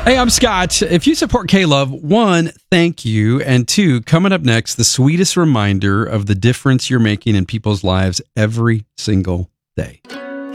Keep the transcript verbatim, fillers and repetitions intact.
Hey, I'm Scott. If you support K-Love, one, thank you. And two, coming up next, the sweetest reminder of the difference you're making in people's lives every single day.